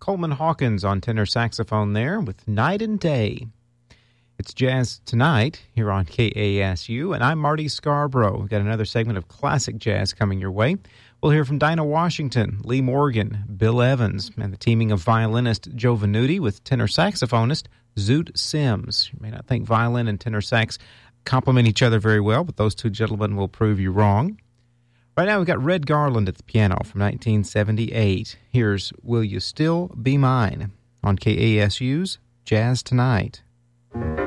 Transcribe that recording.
Coleman Hawkins on tenor saxophone there with Night and Day. It's Jazz Tonight here on KASU, and I'm Marty Scarborough. We've got another segment of classic jazz coming your way. We'll hear from Dinah Washington, Lee Morgan, Bill Evans, and the teaming of violinist Joe Venuti with tenor saxophonist Zoot Sims. You may not think violin and tenor sax complement each other very well, but those two gentlemen will prove you wrong. Right now we've got Red Garland at the piano from 1978. Here's Will You Still Be Mine on KASU's Jazz Tonight.